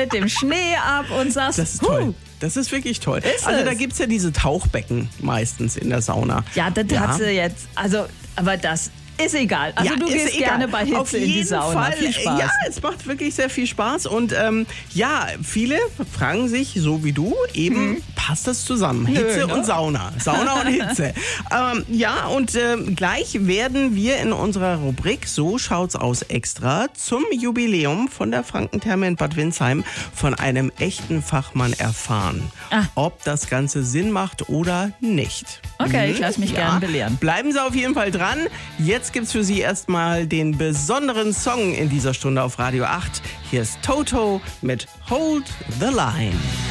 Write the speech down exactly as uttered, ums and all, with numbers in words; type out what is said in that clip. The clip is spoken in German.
mit dem Schnee ab und sagst, Das ist huh, toll. Das ist wirklich toll. Ist also es? da gibt es ja diese Tauchbecken meistens in der Sauna. ja, das Ja. hat sie jetzt, also, aber das ist egal. Also Ja, du ist gehst egal. gerne bei Auf Hitze in die jeden Sauna. Fall. Viel Spaß. Ja, es macht wirklich sehr viel Spaß. Und ähm, ja, viele fragen sich, so wie du, eben, passt das zusammen? Hitze ne? und Sauna. Sauna und Hitze. ähm, ja, und ähm, gleich werden wir in unserer Rubrik So schaut's aus extra zum Jubiläum von der Frankentherme in Bad Windsheim von einem echten Fachmann erfahren, Ah. ob das Ganze Sinn macht oder nicht. Okay, Mhm. ich lasse mich gern belehren. Bleiben Sie auf jeden Fall dran. Jetzt gibt's für Sie erstmal den besonderen Song in dieser Stunde auf Radio acht. Hier ist Toto mit Hold the Line.